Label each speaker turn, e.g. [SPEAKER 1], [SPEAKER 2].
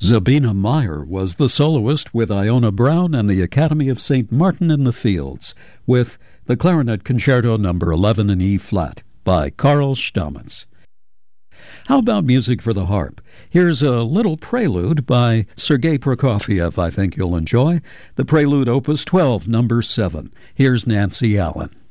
[SPEAKER 1] Zabina Meyer was the soloist with Iona Brown and the Academy of St. Martin in the Fields with the Clarinet Concerto No. 11 in E-flat by Karl Stamitz. How about music for the harp? Here's a little prelude by Sergei Prokofiev I think you'll enjoy. The Prelude Opus 12, No. 7. Here's Nancy Allen.